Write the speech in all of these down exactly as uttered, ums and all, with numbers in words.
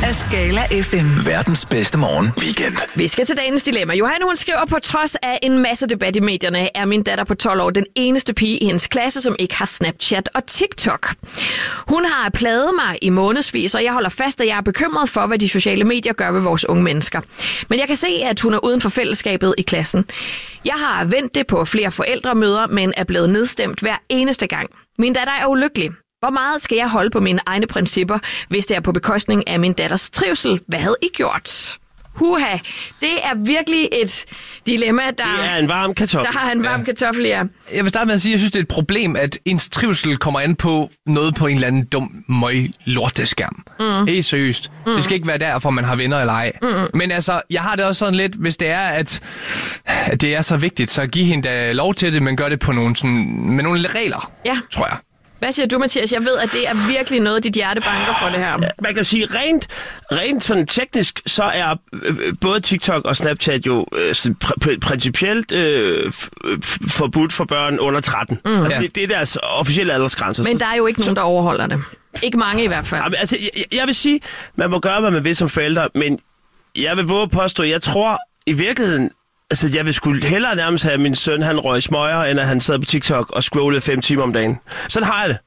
af Skala F M. Verdens bedste morgen weekend. Vi skal til dagens dilemma. Johanne, hun skriver, på trods af en masse debat i medierne, er min datter på tolv år den eneste pige i hendes klasse, som ikke har Snapchat og TikTok. Hun har plaget mig i månedsvis, og jeg holder fast, at jeg er bekymret for, hvad de sociale medier gør ved vores unge mennesker. Men jeg kan se, at hun er uden for fællesskabet i klassen. Jeg har vendt det på flere forældremøder, men er blevet nedstemt hver eneste gang. Min datter er ulykkelig. Hvor meget skal jeg holde på mine egne principper, hvis det er på bekostning af min datters trivsel? Hvad havde I gjort? Huha, det er virkelig et dilemma, der, det er en varm kartoffel. Der har en varm ja. kartoffel, ja. Jeg vil starte med at sige, at jeg synes, det er et problem, at ens trivsel kommer an på noget på en eller anden dum møg lorteskærm. Mm. Helt seriøst. Mm. Det skal ikke være derfor, man har venner eller ej. Mm. Men altså, jeg har det også sådan lidt, hvis det er, at, at det er så vigtigt, så giv hende da lov til det, men gør det på nogle, sådan, med nogle regler, ja. tror jeg. Hvad siger du, Mathias? Jeg ved, at det er virkelig noget, dit hjerte banker for det her. Ja, man kan sige, rent, rent sådan teknisk, så er øh, både TikTok og Snapchat jo øh, pr- principielt øh, f- forbudt for børn under tretten. Mm. Altså, ja. det, det er deres officielle aldersgrænser. Men der er jo ikke nogen, der overholder det. Ikke mange i hvert fald. Jamen, altså, jeg, jeg vil sige, man må gøre, hvad man vil som forældre, men jeg vil våge at påstå, jeg tror i virkeligheden, altså, jeg vil sgu hellere nærmest have, at min søn, han røg smøger, end at han sad på TikTok og scrollede fem timer om dagen. Sådan har jeg det.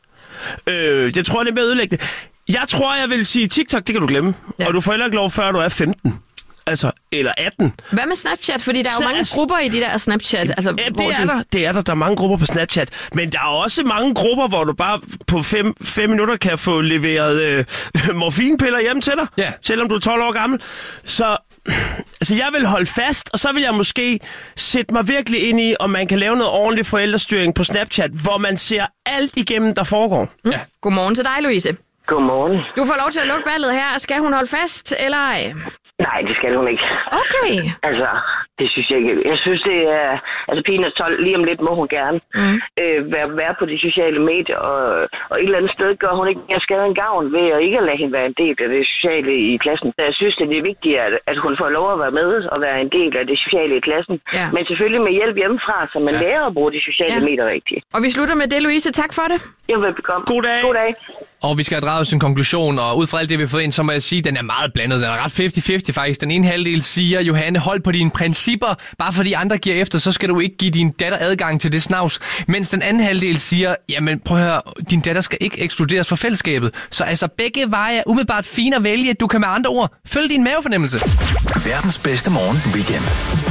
Øh, jeg tror, det er mere ødelæggende. Jeg tror, jeg vil sige, TikTok, det kan du glemme. Ja. Og du får heller ikke lov, før du er femten. Altså, eller atten. Hvad med Snapchat? Fordi der er jo mange Så, grupper i de der Snapchat. Altså, ja, det er, du... der. det er der. Der er mange grupper på Snapchat. Men der er også mange grupper, hvor du bare på fem, fem minutter kan få leveret øh, morfinpiller hjem til dig. Yeah. Selvom du er tolv år gammel. Så altså, jeg vil holde fast, og så vil jeg måske sætte mig virkelig ind i, om man kan lave noget ordentlig forældrestyring på Snapchat, hvor man ser alt igennem, der foregår. Mm. Ja. Godmorgen til dig, Louise. Godmorgen. Du får lov til at lukke ballet her. Skal hun holde fast, eller ej? Nej, det skal hun ikke. Okay. Altså, det synes jeg ikke. Jeg synes, det er... Altså, pigen er tolv. Lige om lidt må hun gerne mm. øh, være, være på de sociale medier. Og, og et eller andet sted gør hun ikke mere skade end gavn ved at ikke lade hende være en del af det sociale i klassen. Så jeg synes, det er vigtigt, at, at hun får lov at være med og være en del af det sociale i klassen. Ja. Men selvfølgelig med hjælp hjemmefra, så man ja. lærer at bruge de sociale ja. medier rigtigt. Og vi slutter med det, Louise. Tak for det. Jeg vil bekomme. God dag. God dag. Og vi skal have draget en konklusion, og ud fra alt det, vi har fået ind, så må jeg sige, at den er meget blandet. Den er ret halvtreds halvtreds faktisk. Den ene halvdel siger, Johanne, hold på dine principper. Bare fordi andre giver efter, så skal du ikke give din datter adgang til det snavs. Mens den anden halvdel siger, jamen prøv at høre, din datter skal ikke ekskluderes fra fællesskabet. Så altså begge veje er umiddelbart fine at vælge. Du kan med andre ord følge din mavefornemmelse. Verdens bedste morgen weekend.